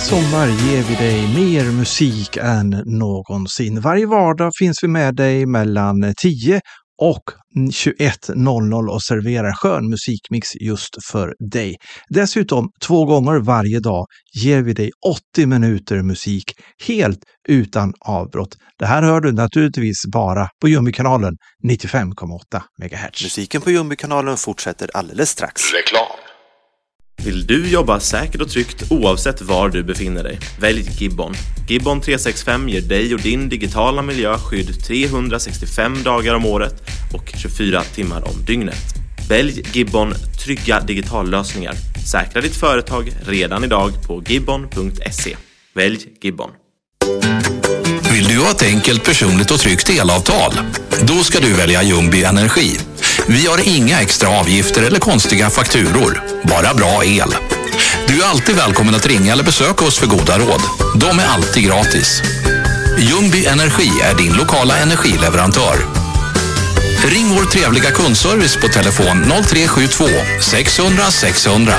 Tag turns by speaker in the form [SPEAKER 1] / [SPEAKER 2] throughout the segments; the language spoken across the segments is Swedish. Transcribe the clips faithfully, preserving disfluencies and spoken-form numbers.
[SPEAKER 1] sommar ger vi dig mer musik än någonsin. Varje vardag finns vi med dig mellan tio och tjugoett noll noll och serverar skön musikmix just för dig. Dessutom två gånger varje dag ger vi dig åttio minuter musik helt utan avbrott. Det här hör du naturligtvis bara på Jumbi-kanalen nittiofem komma åtta megahertz.
[SPEAKER 2] Musiken på Jumbi-kanalen fortsätter alldeles strax.
[SPEAKER 3] Reklam.
[SPEAKER 4] Vill du jobba säkert och tryggt oavsett var du befinner dig? Välj Gibbon. Gibbon tre sextiofem ger dig och din digitala miljö skydd trehundrasextiofem dagar om året och tjugofyra timmar om dygnet. Välj Gibbon trygga digitallösningar. Säkra ditt företag redan idag på gibbon punkt se. Välj Gibbon.
[SPEAKER 5] Vill du ha ett enkelt, personligt och tryggt elavtal? Då ska du välja Jumbi Energi. Vi har inga extra avgifter eller konstiga fakturor. Bara bra el. Du är alltid välkommen att ringa eller besöka oss för goda råd. De är alltid gratis. Jumbi Energi är din lokala energileverantör. Ring vår trevliga kundservice på telefon noll tre sju två sex hundra sex hundra.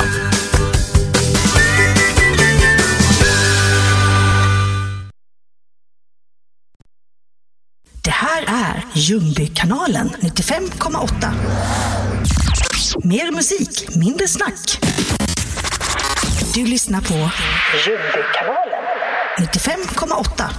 [SPEAKER 6] Det här är Jumbi-kanalen nittiofem komma åtta. Mer musik, mindre snack. Du lyssnar på Jumbi-kanalen nittiofem komma åtta.